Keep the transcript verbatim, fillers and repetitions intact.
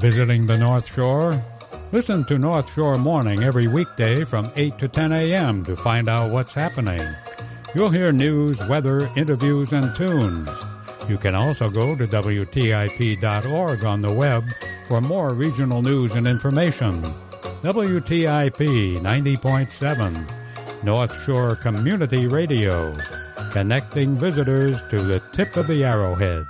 Visiting the North Shore? Listen to North Shore Morning every weekday from eight to ten a.m. to find out what's happening. You'll hear news, weather, interviews, and tunes. You can also go to W T I P dot org on the web for more regional news and information. W T I P ninety point seven, North Shore Community Radio, connecting visitors to the tip of the arrowhead.